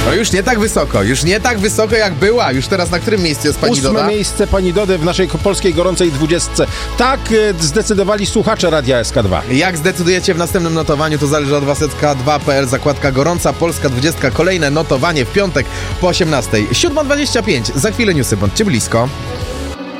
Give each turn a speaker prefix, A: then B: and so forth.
A: No już nie tak wysoko jak była. Już teraz na którym miejscu jest pani Doda?
B: 8. miejsce pani Dody w naszej polskiej gorącej 20. Tak zdecydowali słuchacze Radia SK2.
A: Jak zdecydujecie w następnym notowaniu, to zależy od was. SK2.pl, zakładka gorąca Polska 20. Kolejne notowanie w piątek po 18. 7:25. Za chwilę newsy, bądźcie blisko.